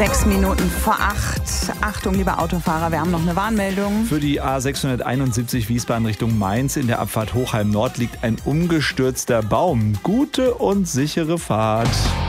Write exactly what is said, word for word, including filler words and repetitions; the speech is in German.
Sechs Minuten vor acht. Achtung, liebe Autofahrer, wir haben noch eine Warnmeldung. Für die A sechshunderteinundsiebzig Wiesbaden Richtung Mainz in der Abfahrt Hochheim Nord liegt ein umgestürzter Baum. Gute und sichere Fahrt.